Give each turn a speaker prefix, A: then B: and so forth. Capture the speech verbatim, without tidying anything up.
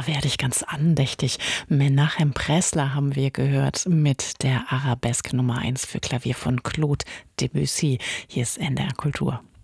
A: werde ich ganz andächtig. Menachem Pressler haben wir gehört mit der Arabesque Nummer eins für Klavier von Claude Debussy. Hier ist N D R Kultur.